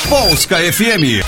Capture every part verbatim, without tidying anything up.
Polska F M.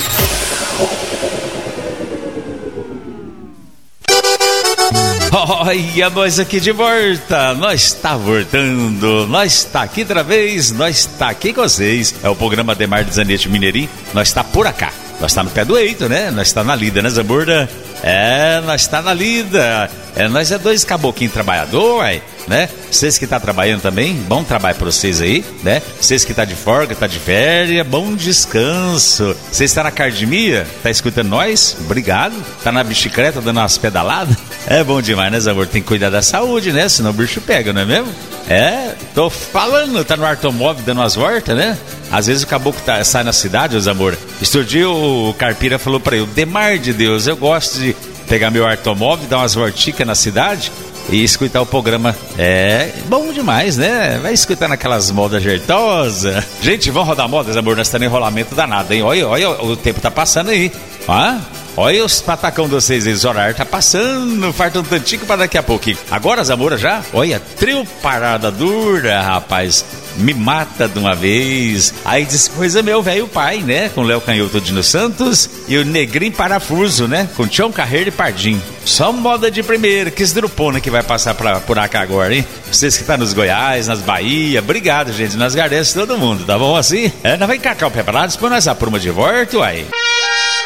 Olha, nós aqui de volta, nós tá voltando, nós tá aqui outra vez, nós tá aqui com vocês. É o programa Demar de Zanete Mineirinho, nós tá por acá, nós tá no pé do eito, né? Nós tá na lida, né, Zamburda? É, nós tá na lida, é, nós é dois caboclinhos trabalhador, ué, né? Vocês que tá trabalhando também, bom trabalho pra vocês aí, né? Vocês que tá de folga, tá de férias, bom descanso. Vocês tá na academia, tá escutando nós? Obrigado. Tá na bicicleta dando umas pedaladas? É bom demais, né, Zamor? Tem que cuidar da saúde, né? Senão o bicho pega, não é mesmo? É, tô falando, tá no automóvel dando umas voltas, né? Às vezes o caboclo tá, sai na cidade, ô Zamor. Este dia o Carpira falou pra ele, Demar de Deus, eu gosto de pegar meu automóvel, dar umas volticas na cidade e escutar o programa. É bom demais, né? Vai escutando aquelas modas jeitosas. Gente, vamos rodar modas, amor? Nós estamos em enrolamento danado, hein? Olha, olha, o tempo tá passando aí. Ah, olha os patacão de vocês aí, o horário tá passando, falta um tantico pra daqui a pouquinho. Agora, Zamora, já? Olha, trio parada dura, rapaz. Me mata de uma vez. Aí diz coisa meu velho pai, né? Com o Léo Canhoto de Nos Santos e o Negrinho Parafuso, né? Com Tião Carreiro e Pardim. Só moda de primeira, que esdrupona que vai passar pra, por cá agora, hein? Vocês que tá nos Goiás, nas Bahia, obrigado, gente. Nós agradecemos todo mundo, tá bom assim? É, nós vai encarcar o pé pra lá, depois nós apruma de volta, uai.